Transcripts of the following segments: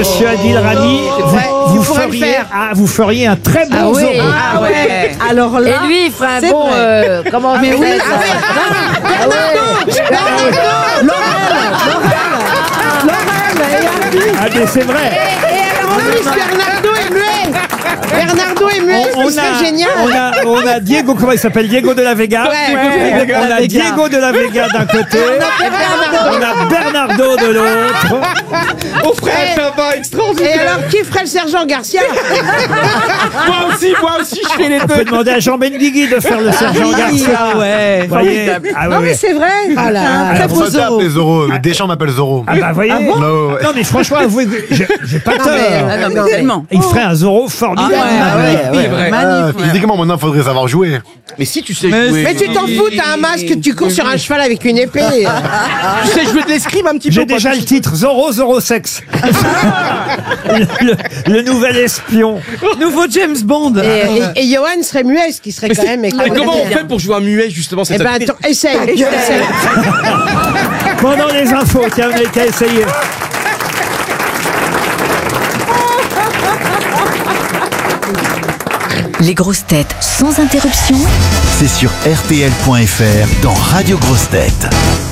monsieur Adil Rami, vous feriez un très bon Zorro. Ah ouais. Alors là, et lui, il ferait un c'est bon. vrai. Comment Mais on oui, fait ça? Ah mais c'est vrai. Et alors en plus, Bernardo est muet. Bernardo est muet, ce serait génial. On a Diego, comment il s'appelle? Diego de la Vega. On a Diego de la Vega d'un côté. On a Bernardo de l'autre. On ferait un tabac extraordinaire. Et alors, qui ferait le sergent Garcia? Moi aussi, je fais les On deux. peut demander à Jean Benguigui de faire le sergent Garcia. Ouais. Vous voyez. Ah, Non, ouais, mais ouais. c'est vrai. Voilà. Très beau Zorro. Les Zorro. Deschamps m'appelle Zorro. Ah bah voyez. Non, Non mais franchement, avouez que j'ai pas tort. Tellement. Il ferait un Zorro formidable. C'est vrai. Physiquement, maintenant, il faudrait savoir jouer. Mais si tu sais jouer. Mais tu t'en fous, t'as un masque, tu cours sur un cheval avec une épée. Tu sais jouer de l'escrime un petit peu. J'ai déjà le titre Zorro Sex. le nouvel espion. Nouveau James Bond. Et Johan serait muet, ce qui serait quand même. Mais comment on fait pour jouer un muet justement? Eh ben, attends, essaye. Pendant les infos, tiens, on a qu'à essayer. Les grosses têtes sans interruption. C'est sur RTL.fr dans Radio Grosses Têtes.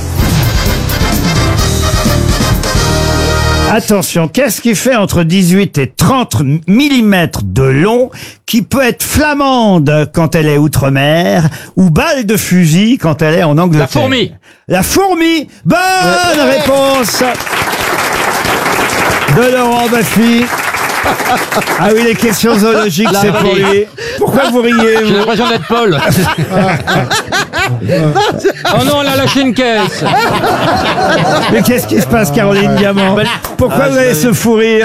Attention, qu'est-ce qui fait entre 18 et 30 mm de long, qui peut être flamande quand elle est outre-mer, ou balle de fusil quand elle est en Angleterre? La fourmi. La fourmi. Bonne réponse de Laurent Baffy. Ah oui, les questions zoologiques, c'est pour lui. Pourquoi vous riez, J'ai vous? l'impression d'être Paul. Oh non, elle a lâché une caisse. Mais qu'est-ce qui se passe, Caroline Diamant? Pourquoi vous avez ce fou rire?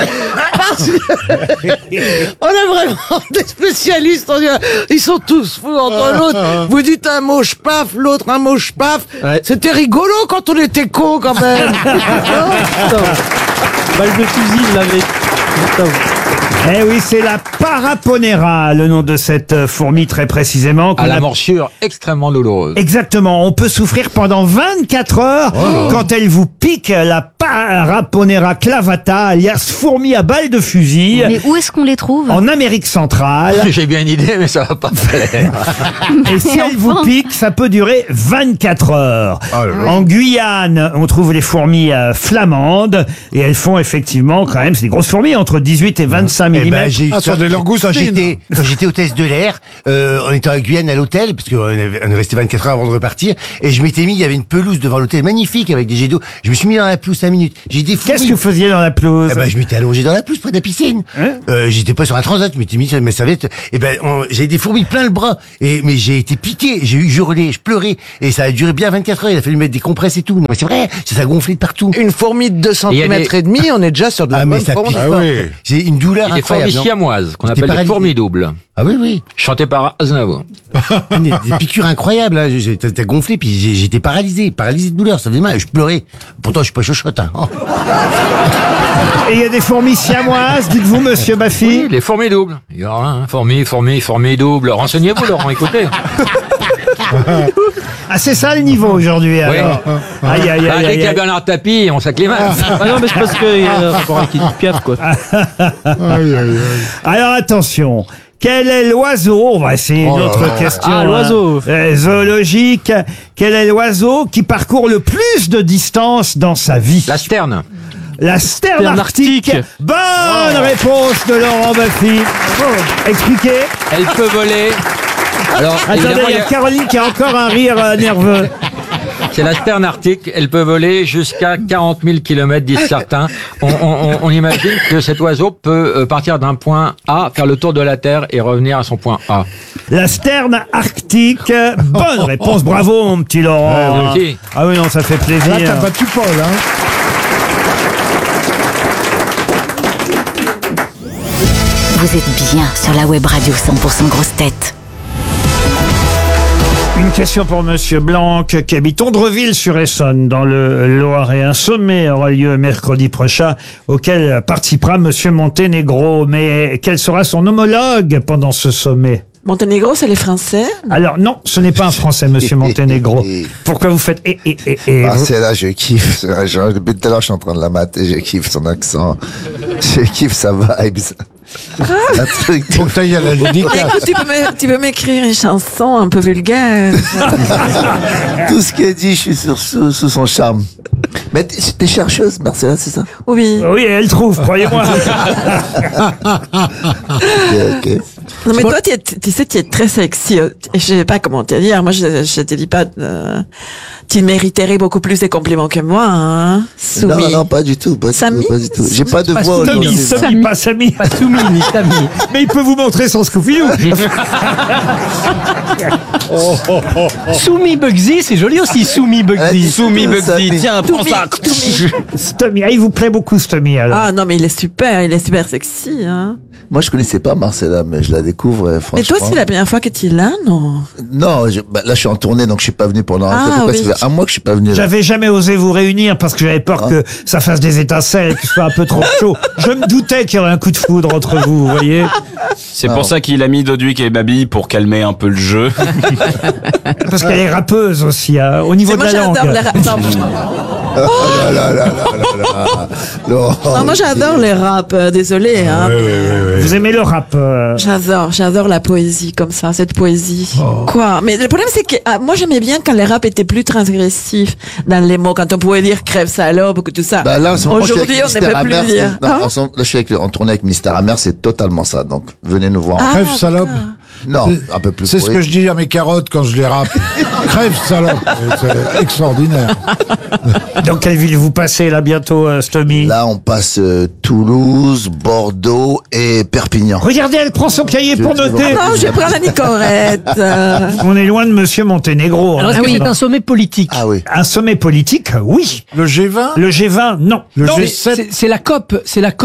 On a vraiment des spécialistes. Ils sont tous fous entre l'autre. Vous dites un mot paf, l'autre un mot paf. C'était rigolo quand on était cons, quand même. Balle de fusil, il l'avait. Eh oui, c'est la Paraponera, le nom de cette fourmi très précisément. À la morsure extrêmement douloureuse. Exactement. On peut souffrir pendant 24 heures quand elle vous pique, la Paraponera clavata, alias fourmi à balle de fusil. Mais où est-ce qu'on les trouve? En Amérique centrale. J'ai bien une idée, mais ça va pas faire. Et si elle vous pique, ça peut durer 24 heures. En Guyane, on trouve les fourmis flamandes et elles font effectivement quand même, c'est des grosses fourmis, entre 18 et 25 mm. Eh ben, j'ai eu ça de leur goût, ça chine. quand j'étais hôtesse de l'air, on était à Guyane à l'hôtel, parce qu'on est resté 24 heures avant de repartir, et je m'étais mis, il y avait une pelouse devant l'hôtel magnifique avec des jets d'eau. Je me suis mis dans la pelouse 5 minutes. J'ai des fourmis. Qu'est-ce que vous faisiez dans la pelouse? Eh ben, je m'étais allongé dans la pelouse près de la piscine. J'étais pas sur un transat, je m'étais mis sur mes serviettes. Et ben, j'ai des fourmis plein le bras. Mais j'ai été piqué, j'ai eu hurlé, je pleurais. Et ça a duré bien 24 heures, il a fallu mettre des compresses et tout. Non, mais c'est vrai, ça a gonflé de partout. Une fourmi de 2 cm et demi, on est déjà sur de la bonne fourmi. J'ai une douleur Des incroyable. fourmis siamoises, qu'on J'étais appelle des paralysé. fourmis doubles. Ah oui, oui. Chanté par Aznavour. Des piqûres incroyables, là. T'as gonflé, puis j'étais paralysé de douleur, ça faisait mal, je pleurais. Pourtant, je suis pas chochotte, hein. Et il y a des fourmis siamoises, dites-vous, monsieur Baffy? Oui, les fourmis doubles. Il y aura un fourmis doubles. Renseignez-vous, Laurent, écoutez. Ah, c'est ça le niveau aujourd'hui, Oui. alors. Aïe, aïe, aïe, Avec aïe, la aïe. Bernard Tapie, on s'acclimate. Ah non, mais c'est parce qu'il y a un rapport avec Edith Piaf, quoi. Alors attention, quel est l'oiseau? On va essayer une autre question. Ah, l'oiseau. Zoologique. Quel est l'oiseau qui parcourt le plus de distance dans sa vie? La sterne. La sterne arctique. Bonne réponse de Laurent Baffy. Expliquez. Elle peut voler. Alors, Attendez, évidemment, il y a Caroline qui a encore un rire nerveux. c'est la sterne arctique. Elle peut voler jusqu'à 40 000 km, disent certains. On imagine que cet oiseau peut partir d'un point A, faire le tour de la Terre et revenir à son point A. La sterne arctique. Bonne réponse. Bravo, mon petit Laurent. merci. Ah oui, non, ça fait plaisir. Là, t'as battu Paul, hein. Vous êtes bien sur la web radio 100% grosses têtes. Une question pour Monsieur Blanc, qui habite Ondreville-sur-Essonne, dans le Loiret. Un sommet aura lieu mercredi prochain, auquel participera Monsieur Monténégro. Mais quel sera son homologue pendant ce sommet? Monténégro, c'est les Français? Alors non, ce n'est pas un Français, Monsieur Monténégro. Pourquoi vous faites C'est là, je kiffe. Depuis tout à l'heure, je suis en train de la mater, je kiffe son accent. Je kiffe sa vibe. Un truc. Faut que t'ailles à la dédicace. Écoute, tu peux m'écrire une chanson un peu vulgaire. Tout ce qu'elle dit, je suis sous son charme. Mais t'es chercheuse, Marcella, c'est ça? Oui. Oui, elle trouve, croyez-moi. Ok. Non, mais toi, tu sais, tu es très sexy. Je sais pas comment te dire. Moi, je te dis pas, tu mériterais beaucoup plus de compliments que moi, hein. Soumi. Non, pas du tout. Pas du tout. J'ai pas de voix aujourd'hui. Samy, pas Samy. Pas Soumi, ni Samy. Mais il peut vous montrer son scoufilou. Soumi Bugsy, c'est joli aussi, Soumi Bugsy. Soumi Bugsy, tiens, prends ça. Stomy, il vous plaît beaucoup, Stomy, alors. Ah non, mais il est super sexy, hein. Moi, je connaissais pas Marcella, mais je la découvre, franchement. Mais toi, c'est la première fois que tu es là, non? Non, là, je suis en tournée, donc je suis pas venu pendant Ah, oui. Ça fait un mois que je suis pas venu là. J'avais jamais osé vous réunir parce que j'avais peur que ça fasse des étincelles, que ce soit un peu trop chaud. Je me doutais qu'il y aurait un coup de foudre entre vous, vous voyez. C'est pour ça qu'il a mis Doduic et Babi pour calmer un peu le jeu. Parce qu'elle est rappeuse aussi, hein, au niveau de Moi, la langue. j'adore les rap. Non. Non, moi, j'adore les rap, désolé, hein. Vous aimez le rap J'adore la poésie comme ça, cette poésie. Quoi? Mais le problème, c'est que moi, j'aimais bien quand les rap étaient plus transgressifs dans les mots, quand on pouvait dire crève salope, ou tout ça. Bah là, aujourd'hui, on ne peut plus le dire. Non, là, je suis en tournée avec Mystère Amer, c'est totalement ça. Donc, venez nous voir. Crève salope. Non, un peu plus. C'est ce que je dis à mes carottes quand je les râpe. Crève salope. C'est extraordinaire. Dans quelle ville vous passez là bientôt, Stomy? Là, on passe Toulouse, Bordeaux et Perpignan. Regardez, elle prend son cahier pour noter. Non, je prends la Nicorette. On est loin de Monsieur Monténégro. Alors, est-ce que c'est un sommet politique? Ah oui. Un sommet politique, oui. Le G20? Le G20, non. Le Non, G7? C'est la COP,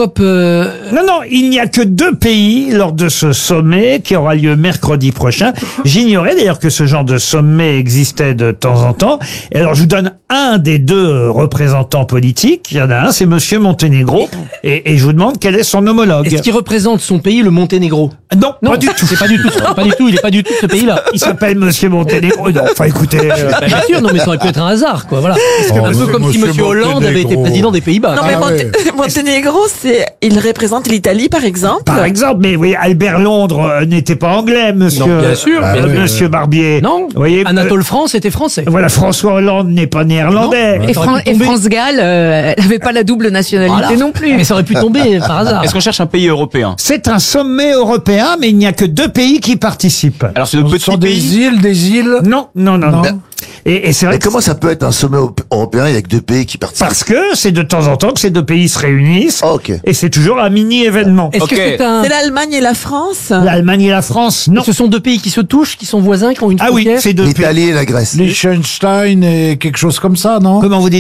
Non, il n'y a que 2 pays lors de ce sommet qui aura lieu mercredi prochain. J'ignorais d'ailleurs que ce genre de sommet existait de temps en temps. Et alors, je vous donne un des 2 représentants politiques. Il y en a un, c'est Monsieur Monténégro. Et je vous demande quel est son homologue. Est-ce qu'il représente son pays, le Monténégro? Non, pas du tout. C'est pas du tout ça. Pas du tout, il est pas du tout de ce pays-là. Il s'appelle Monsieur Monténégro. Non, enfin, écoutez. Bah, bien sûr, non, mais ça aurait pu être un hasard, quoi, voilà. Un peu comme si Monsieur Hollande avait été président des Pays-Bas. Non, mais Monténégro, il représente l'Italie, par exemple. Par exemple, mais oui, Albert Londres n'était pas anglais, monsieur. Non, bien sûr. Monsieur Barbier. Non. Vous voyez, Anatole France était français. Voilà, François Hollande n'est pas néerlandais. Et France Gall, elle n'avait pas la double nationalité non plus. Mais ça aurait pu tomber par hasard. Est-ce qu'on cherche un pays européen? C'est un sommet européen, mais il n'y a que 2 pays qui participent. Alors c'est de Ce petits sont pays. des îles? Non. Et c'est vrai Mais que comment ça peut être un sommet européen avec 2 pays qui participent? parce que c'est de temps en temps que ces 2 pays se réunissent. Ok. Et c'est toujours un mini-événement. Est-ce que c'est un... C'est l'Allemagne et la France. L'Allemagne et la France, non. Ce sont 2 pays qui se touchent, qui sont voisins, qui ont une Ah oui, frontière. c'est 2 pays. L'Italie et la Grèce. Liechtenstein et quelque chose comme ça, non? Comment vous dites?